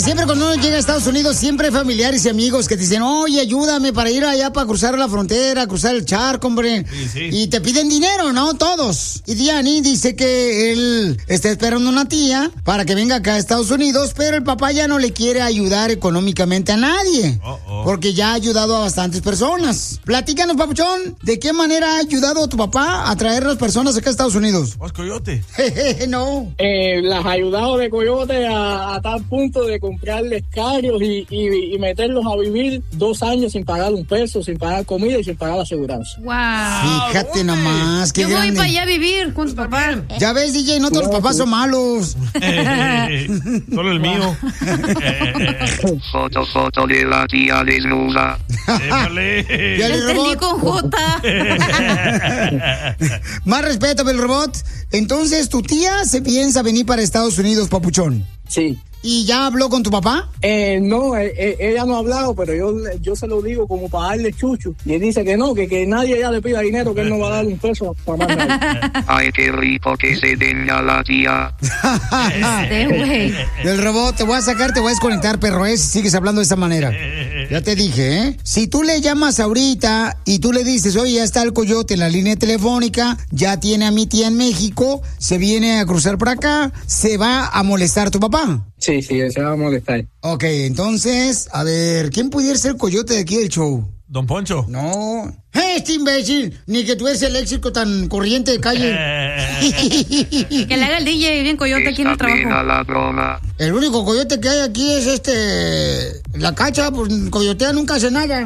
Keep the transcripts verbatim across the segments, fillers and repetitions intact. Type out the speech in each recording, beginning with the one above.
que siempre cuando uno llega a Estados Unidos, siempre hay familiares y amigos que te dicen, oye, ayúdame para ir allá para cruzar la frontera, cruzar el charco, hombre. Sí, sí. Y te piden dinero, ¿no? Todos. Y Diani dice que él está esperando una tía para que venga acá a Estados Unidos, pero el papá ya no le quiere ayudar económicamente a nadie. Oh, oh. Porque ya ha ayudado a bastantes personas. Platícanos, papuchón, ¿de qué manera ha ayudado a tu papá a traer las personas acá a Estados Unidos? ¿Vos, coyote? No. Eh, las ha ayudado de coyote a, a tal punto de comprarles carros y, y, y meterlos a vivir dos años sin pagar un peso, sin pagar comida y sin pagar la aseguranza. Wow. Fíjate nomás, qué Yo grande. voy para allá a vivir con tu papá. Ya ves, D J, no todos los papás son malos. Solo el mío. Foto, foto de la tía desnuda. Épale. Ya le Entendí robot. con J. Más respeto, el robot. Entonces, tu tía se piensa venir para Estados Unidos, papuchón. Sí. ¿Y ya habló con tu papá? Eh, no, eh, eh, ella no ha hablado, pero yo, yo se lo digo como para darle chucho. Y él dice que no, que, que nadie ya le pida dinero, que él no va a dar un peso para más nadie. Ay, qué rico que se tenga la tía. Este güey. El robot, te voy a sacar, te voy a desconectar, perro, ¿eh? Si sigues hablando de esta manera. Ya te dije, ¿eh? Si tú le llamas ahorita y tú le dices, oye, ya está el coyote en la línea telefónica, ya tiene a mi tía en México, se viene a cruzar por acá, se va a molestar tu papá. Sí, sí, se va a molestar. Ok, entonces, a ver, ¿quién pudiera ser el coyote de aquí del show? Don Poncho. No. Este imbécil, ni que tuviese el léxico tan corriente de calle. Que le haga el D J bien coyote aquí en el Está buena trabajo. la broma. El único coyote que hay aquí es este... La cacha, pues coyotea nunca hace nada.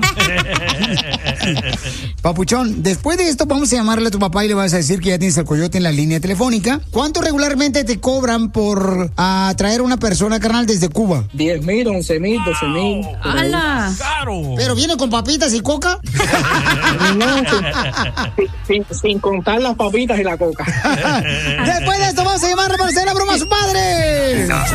Papuchón, después de esto vamos a llamarle a tu papá y le vas a decir que ya tienes el coyote en la línea telefónica. ¿Cuánto regularmente te cobran por a traer a una persona, carnal, desde Cuba? diez mil, once mil, doce mil. ¡Hala! ¡Caro! ¿Pero viene con papitas y coca? No, sin, sin, sin contar las papitas y la coca. Después de esto vamos a llamarle para hacer la broma a su padre.